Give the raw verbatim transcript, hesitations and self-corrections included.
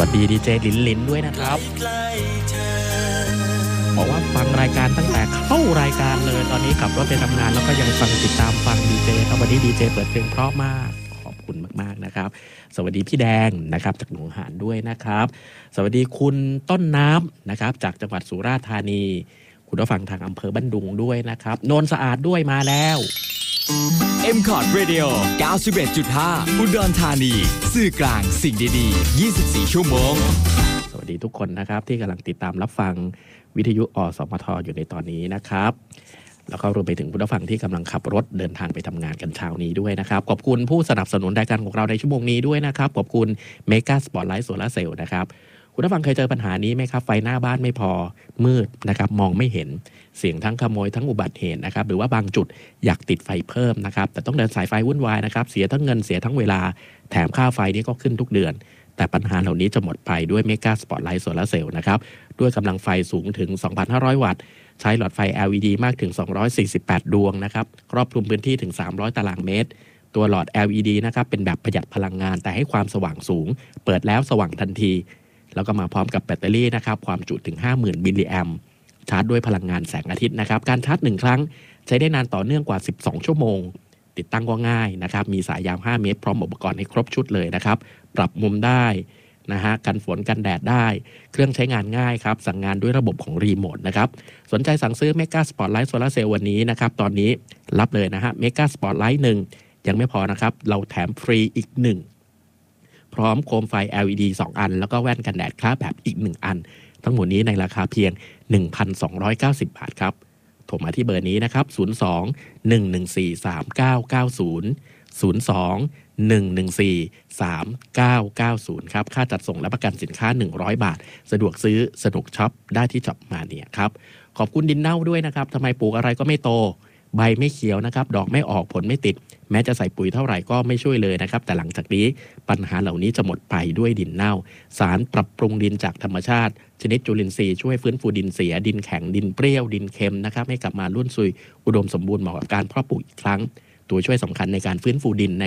วัสดีดีเจลินลินด้วยนะครับบอกว่าฟังรายการตั้งแต่เข้ารายการเลยตอนนี้ขับรถไปทำงานแล้วก็ยังฟังติดตามฟังดีเจครับวันนี้ดีเจเปิดเพลงเพราะมากขอบคุณมากๆนะครับสวัสดีพี่แดงนะครับจากหนองหานด้วยนะครับสวัสดีคุณต้นน้ำนะครับจากจังหวัดสุราษฎร์ธานีคุณผู้ฟังทางอำเภอบ้านดุงด้วยนะครับโนนสะอาดด้วยมาแล้วเอ็ม คอร์ด Radio เก้าสิบเอ็ดจุดห้า อุดรธานีสื่อกลางสิ่งดีๆยี่สิบสี่ชั่วโมงสวัสดีทุกคนนะครับที่กำลังติดตามรับฟังวิทยุอสมทอยู่ในตอนนี้นะครับแล้วก็รวมไปถึงผู้ฟังที่กำลังขับรถเดินทางไปทำงานกันเช้านี้ด้วยนะครับขอบคุณผู้สนับสนุนรายการของเราในชั่วโมงนี้ด้วยนะครับขอบคุณเมกาสปอตไลท์โซลาร์เซลล์นะครับคุณผู้ฟังเคยเจอปัญหานี้ไหมครับไฟหน้าบ้านไม่พอมืดนะครับมองไม่เห็นเสี่ยงทั้งขโมยทั้งอุบัติเหตุนะครับหรือว่าบางจุดอยากติดไฟเพิ่มนะครับแต่ต้องเดินสายไฟวุ่นวายนะครับเสียทั้งเงินเสียทั้งเวลาแถมค่าไฟนี่ก็ขึ้นทุกเดือนแต่ปัญหาเหล่านี้จะหมดไปด้วยเมกาสปอตไลท์โซลาร์เซลล์นะครับด้วยกำลังไฟสูงถึง สองพันห้าร้อย วัตต์ใช้หลอดไฟ แอล อี ดี มากถึงสองร้อยสี่สิบแปดดวงนะครับครอบคลุมพื้นที่ถึงสามร้อยตารางเมตรตัวหลอด แอล อี ดี นะครับเป็นแบบประหยัดพลังงานแต่ให้ความสว่างสูงเปิดแล้วสว่างทันทีแล้วก็มาพร้อมกับแบตเตอรี่นะครับความจุถึง ห้าหมื่น มิลลิแอมป์ชาร์จด้วยพลังงานแสงอาทิตย์นะครับการชาร์จหนึ่งครั้งใช้ได้นานต่อเนื่องกว่าสิบสองชั่วโมงติดตั้งก็ง่ายนะครับมีสายยาวห้าเมตรพร้อมอุปกรณ์ให้ครบชุดเลยนะครับปรับมุมได้นะฮะกันฝนกันแดดได้เครื่องใช้งานง่ายครับสั่งงานด้วยระบบของรีโมทนะครับสนใจสั่งซื้อ Mega Spotlight Solar Cell วันนี้นะครับตอนนี้รับเลยนะฮะ Mega Spotlight หนึ่งยังไม่พอนะครับเราแถมฟรีอีกหนึ่งพร้อมโคมไฟ แอล อี ดี สองอันแล้วก็แว่นกันแดดคราบแบบอีกหนึ่งอันทั้งหมดนี้ในราคาเพียง หนึ่งพันสองร้อยเก้าสิบ บาทครับโทรมาที่เบอร์นี้นะครับศูนย์ สอง หนึ่ง หนึ่ง สี่ สาม เก้า เก้า ศูนย์ ศูนย์ สอง หนึ่ง หนึ่ง สี่ สาม เก้า เก้า ศูนย์ครับค่าจัดส่งและประกันสินค้าหนึ่งร้อยบาทสะดวกซื้อสนุกช็อปได้ที่ช็อปมาเนี่ยครับขอบคุณดินเน่าด้วยนะครับทำไมปลูกอะไรก็ไม่โตใบไม่เขียวนะครับดอกไม่ออกผลไม่ติดแม้จะใส่ปุ๋ยเท่าไหร่ก็ไม่ช่วยเลยนะครับแต่หลังจากนี้ปัญหาเหล่านี้จะหมดไปด้วยดินเน่าสารปรับปรุงดินจากธรรมชาติชนิดจุลินทรีย์ช่วยฟื้นฟูดินเสียดินแข็งดินเปรี้ยวดินเค็มนะครับให้กลับมาร่วนซุยอุดมสมบูรณ์เหมาะกับการเพาะปลูกอีกครั้งตัวช่วยสำคัญในการฟื้นฟูดินใน